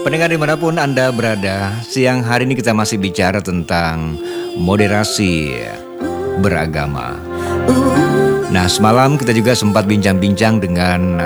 Pendengar dimanapun Anda berada, siang hari ini kita masih bicara tentang moderasi beragama. Nah, semalam kita juga sempat bincang-bincang dengan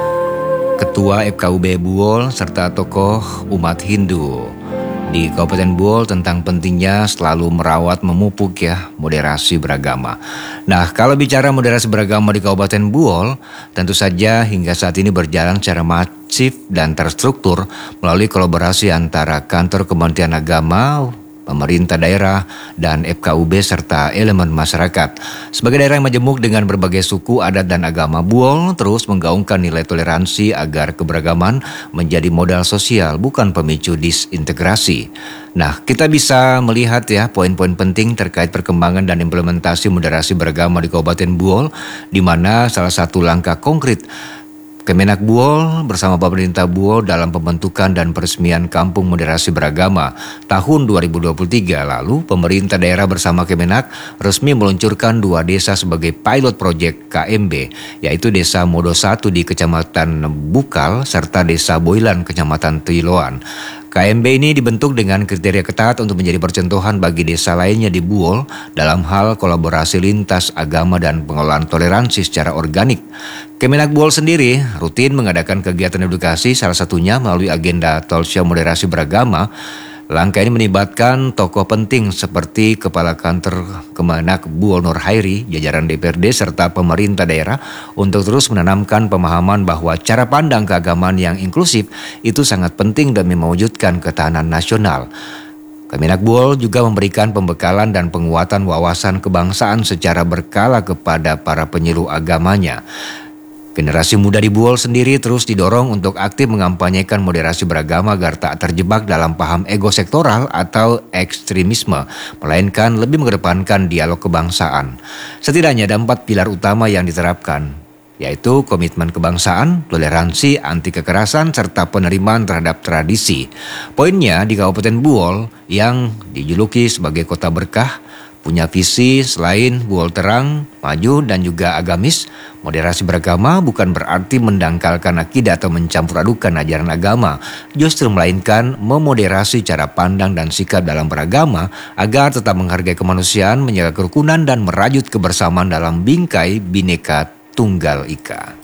Ketua FKUB Buol serta tokoh umat Hindu di Kabupaten Buol tentang pentingnya selalu merawat memupuk moderasi beragama. Nah, kalau bicara moderasi beragama di Kabupaten Buol, tentu saja hingga saat ini berjalan secara masif dan terstruktur melalui kolaborasi antara kantor Kementerian Agama, pemerintah daerah, dan FKUB serta elemen masyarakat. Sebagai daerah yang majemuk dengan berbagai suku, adat, dan agama, Buol terus menggaungkan nilai toleransi agar keberagaman menjadi modal sosial, bukan pemicu disintegrasi. Nah, kita bisa melihat poin-poin penting terkait perkembangan dan implementasi moderasi beragama di Kabupaten Buol, di mana salah satu langkah konkret Kemenak Buol bersama pemerintah Buol dalam pembentukan dan peresmian Kampung Moderasi Beragama tahun 2023 lalu, pemerintah daerah bersama Kemenak resmi meluncurkan 2 desa sebagai pilot project KMB, yaitu Desa Modo 1 di Kecamatan Bukal serta Desa Boilan Kecamatan Tiloan. KMB ini dibentuk dengan kriteria ketat untuk menjadi percontohan bagi desa lainnya di Buol dalam hal kolaborasi lintas agama dan pengelolaan toleransi secara organik. Kemenak Buol sendiri rutin mengadakan kegiatan edukasi, salah satunya melalui agenda Talkshow Moderasi Beragama. Langkah ini melibatkan tokoh penting seperti Kepala Kantor Kemenak Buol Nur Hairi, jajaran DPRD serta pemerintah daerah untuk terus menanamkan pemahaman bahwa cara pandang keagamaan yang inklusif itu sangat penting demi mewujudkan ketahanan nasional. Kemenak Buol juga memberikan pembekalan dan penguatan wawasan kebangsaan secara berkala kepada para penyuluh agamanya. Generasi muda di Buol sendiri terus didorong untuk aktif mengampanyekan moderasi beragama agar tak terjebak dalam paham ego sektoral atau ekstremisme, melainkan lebih mengedepankan dialog kebangsaan. Setidaknya ada 4 pilar utama yang diterapkan, yaitu komitmen kebangsaan, toleransi, anti kekerasan, serta penerimaan terhadap tradisi. Poinnya di Kabupaten Buol yang dijuluki sebagai kota berkah, punya visi selain Buol terang, maju, dan juga agamis. Moderasi beragama bukan berarti mendangkalkan akidah atau mencampur adukan ajaran agama, justru melainkan memoderasi cara pandang dan sikap dalam beragama agar tetap menghargai kemanusiaan, menjaga kerukunan, dan merajut kebersamaan dalam bingkai Bhinneka Tunggal Ika.